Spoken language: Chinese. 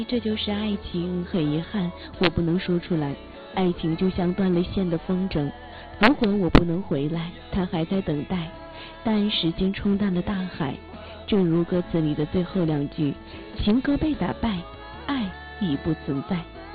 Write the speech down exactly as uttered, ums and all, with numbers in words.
这就是爱情，很遗憾，我不能说出来。爱情就像断了线的风筝，如果我不能回来，它还在等待。但时间冲淡了大海，正如歌词里的最后两句：情歌被打败，爱已不存在。